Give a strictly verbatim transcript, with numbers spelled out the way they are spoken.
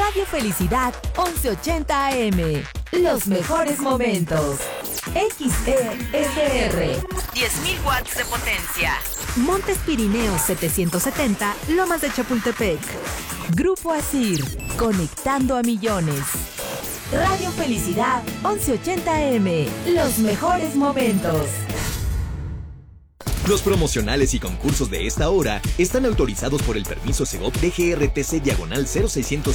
Radio Felicidad once ochenta A M. Los mejores momentos. X E S R. diez mil watts de potencia. Montes Pirineos setecientos setenta, Lomas de Chapultepec. Grupo Asir, conectando a millones. Radio Felicidad once ochenta A M. Los mejores momentos. Los promocionales y concursos de esta hora están autorizados por el permiso Segov D G R T C diagonal cero seiscientos